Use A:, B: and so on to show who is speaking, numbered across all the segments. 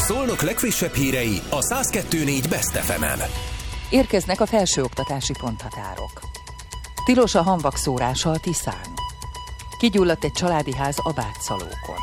A: Szolnok legfrissebb hírei a 102.4 Best FM-en.
B: Érkeznek a felsőoktatási ponthatárok. Tilos a hamvak szórása a Tiszán. Kigyulladt egy családi ház a Bátszalókon.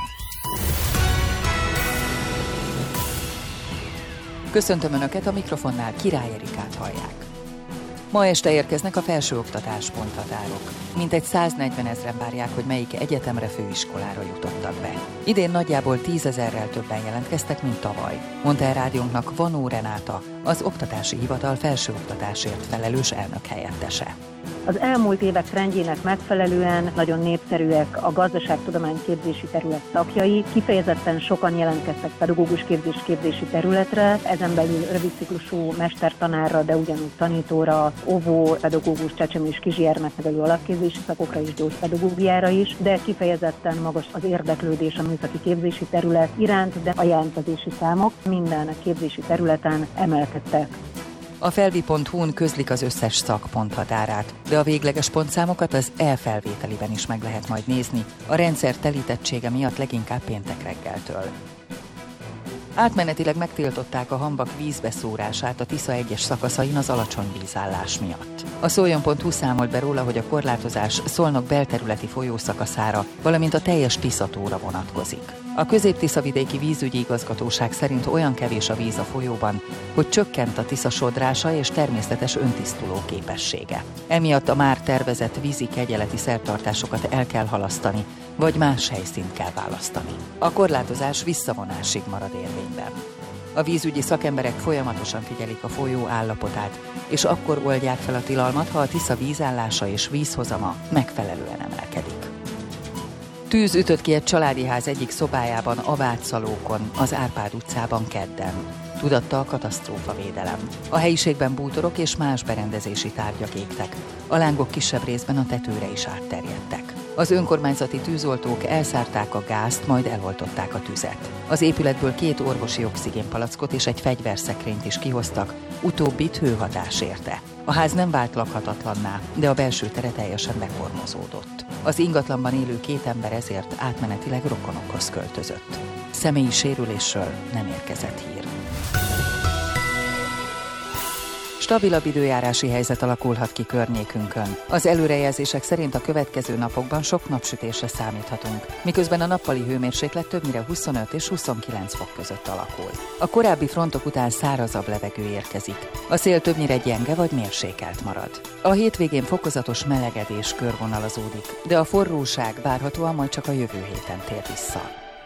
B: Köszöntöm Önöket, a mikrofonnál Király Erikát hallják. Ma este érkeznek a felsőoktatás ponthatárok. Mintegy 140 000 várják, hogy melyik egyetemre, főiskolára jutottak be. Idén nagyjából 10 000-rel többen jelentkeztek, mint tavaly, mondta el rádiónknak Vanó Renáta, az Oktatási Hivatal felsőoktatásért felelős elnök helyettese.
C: Az elmúlt évek trendjének megfelelően nagyon népszerűek a gazdaságtudományképzési terület szakjai, kifejezetten sokan jelentkeztek pedagógus képzési területre, ezen belül rövidciklusú mestertanárra, de ugyanúgy tanítóra, óvó, pedagógus, csecsemő és kisgyermeknevelő alapképzési szakokra és gyógypedagógiára is, de kifejezetten magas az érdeklődés a műszaki képzési terület iránt, de a jelentkezési számok minden képzési területen emelkedtek.
B: A felvi.hu-n közlik az összes szak ponthatárát, de a végleges pontszámokat az e-felvételiben is meg lehet majd nézni, a rendszer telítettsége miatt leginkább péntek reggeltől. Átmenetileg megtiltották a hamvak vízbeszórását a Tisza egyes szakaszain az alacsony vízállás miatt. A Szoljon.hu számolt be róla, hogy a korlátozás Szolnok belterületi folyószakaszára, valamint a teljes Tisza-tóra vonatkozik. A Közép-Tiszavidéki Vízügyi Igazgatóság szerint olyan kevés a víz a folyóban, hogy csökkent a Tisza sodrása és természetes öntisztuló képessége. Emiatt a már tervezett vízi kegyeleti szertartásokat el kell halasztani, vagy más helyszínt kell választani. A korlátozás visszavonásig marad érvényben. A vízügyi szakemberek folyamatosan figyelik a folyó állapotát, és akkor oldják fel a tilalmat, ha a Tisza vízállása és vízhozama megfelelően emelkedik. Tűz ütött ki egy családi ház egyik szobájában a Bátszalókon, az Árpád utcában kedden, tudatta a katasztrófavédelem. A helyiségben bútorok és más berendezési tárgyak égtek, a lángok kisebb részben a tetőre is átterjedtek. Az önkormányzati tűzoltók elszárták a gázt, majd eloltották a tüzet. Az épületből 2 orvosi oxigénpalackot és egy fegyverszekrényt is kihoztak, utóbbit hőhatás érte. A ház nem vált lakhatatlanná, de a belső tere teljesen bekormozódott. Az ingatlanban élő 2 ember ezért átmenetileg rokonokhoz költözött. Személyi sérülésről nem érkezett hír. Stabilabb időjárási helyzet alakulhat ki környékünkön. Az előrejelzések szerint a következő napokban sok napsütésre számíthatunk, miközben a nappali hőmérséklet többnyire 25 és 29 fok között alakul. A korábbi frontok után szárazabb levegő érkezik. A szél többnyire gyenge vagy mérsékelt marad. A hétvégén fokozatos melegedés körvonalazódik, de a forróság várhatóan majd csak a jövő héten tér vissza.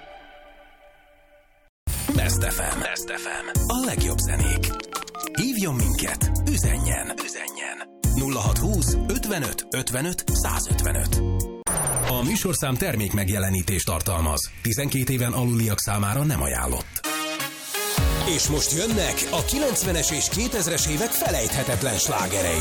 A: Best FM. A legjobb zenék. Hívjon minket, üzenjen. 0620 55 55 155. A műsorszám termék megjelenítést tartalmaz. 12 éven aluliak számára nem ajánlott. És most jönnek a 90-es és 2000-es évek felejthetetlen slágerei.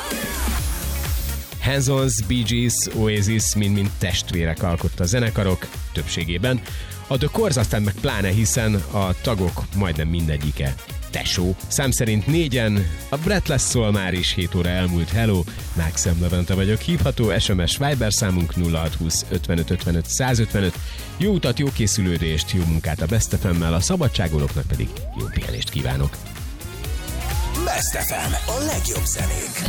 D: Hanson, Bee Gees, Oasis mind-mind testvérek alkotta a zenekarok, többségében. A The Corrs aztán meg pláne, hiszen a tagok majdnem mindegyike tesó. Szám szerint 4-en, a Breathless Soul már is 7 óra elmúlt. Hello, Mákszem Levente vagyok. Hívható SMS Viber számunk 0620 55 55 155. Jó utat, jó készülődést, jó munkát a Best FM-mel, a szabadságolóknak pedig jó pihenést kívánok.
A: Best FM, a legjobb zenék.